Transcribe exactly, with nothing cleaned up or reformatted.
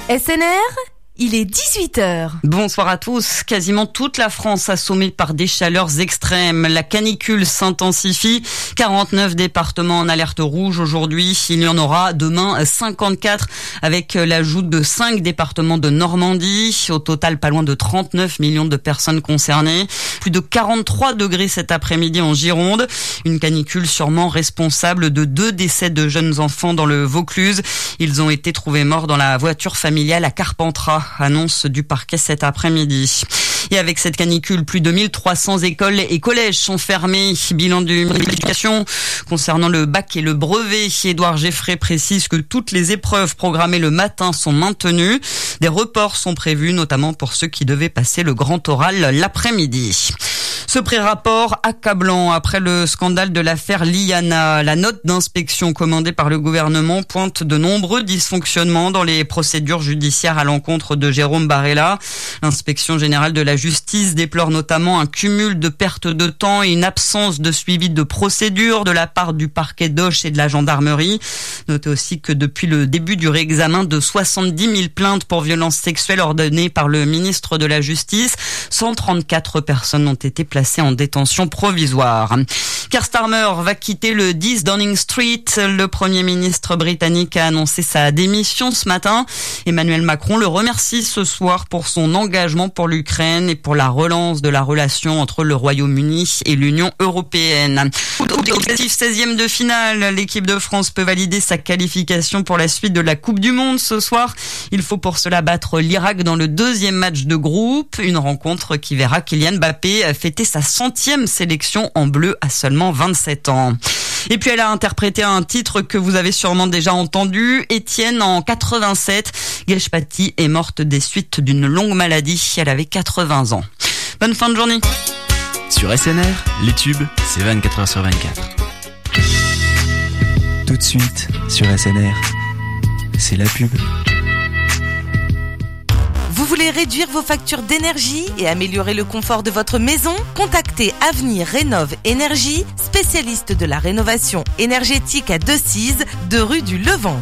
S N R, il est dix-huit heures. Bonsoir à tous. Quasiment toute la France assommée par des chaleurs extrêmes. La canicule s'intensifie. quarante-neuf départements en alerte rouge aujourd'hui. Il y en aura demain cinquante-quatre avec l'ajout de cinq départements de Normandie. Au total, pas loin de trente-neuf millions de personnes concernées. Plus de quarante-trois degrés cet après-midi en Gironde. Une canicule sûrement responsable de deux décès de jeunes enfants dans le Vaucluse. Ils ont été trouvés morts dans la voiture familiale à Carpentras. Annonce du parquet cet après-midi. Et avec cette canicule, plus de mille trois cents écoles et collèges sont fermés. Bilan du ministère de l'Éducation concernant le bac et le brevet. Édouard Geffray précise que toutes les épreuves programmées le matin sont maintenues. Des reports sont prévus, notamment pour ceux qui devaient passer le grand oral l'après-midi. Ce pré-rapport accablant après le scandale de l'affaire Liana. La note d'inspection commandée par le gouvernement pointe de nombreux dysfonctionnements dans les procédures judiciaires à l'encontre de Jérôme Barella. L'inspection générale de la justice déplore notamment un cumul de pertes de temps et une absence de suivi de procédure de la part du parquet d'Auch et de la gendarmerie. Notez aussi que depuis le début du réexamen de soixante-dix mille plaintes pour violences sexuelles ordonnées par le ministre de la Justice, cent trente-quatre personnes ont été placées en détention provisoire. Keir Starmer va quitter le dix Downing Street. Le Premier ministre britannique a annoncé sa démission ce matin. Emmanuel Macron le remercie ce soir pour son engagement pour l'Ukraine et pour la relance de la relation entre le Royaume-Uni et l'Union européenne. Objectif seizième de finale, l'équipe de France peut valider sa qualification pour la suite de la Coupe du Monde ce soir. Il faut pour cela battre l'Irak dans le deuxième match de groupe. Une rencontre qui verra Kylian Mbappé fêter sa centième sélection en bleu à seulement vingt-sept ans. Et puis elle a interprété un titre que vous avez sûrement déjà entendu, Étienne en quatre-vingt-sept. Guèche Paty est morte des suites d'une longue maladie. Elle avait quatre-vingts ans. Bonne fin de journée. Sur S N R, les tubes, c'est vingt-quatre heures sur vingt-quatre. Tout de suite, sur S N R, c'est la pub. Vous voulez réduire vos factures d'énergie et améliorer le confort de votre maison? Contactez Avenir Rénov Énergie, spécialiste de la rénovation énergétique à Decize, deux rue du Levant.